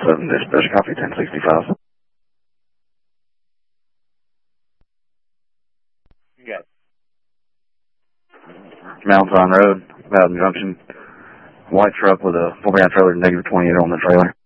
7, dispatch copy 1065. Okay. Mountain Road, Mountain Junction. White truck with a 4x trailer, -28 on the trailer.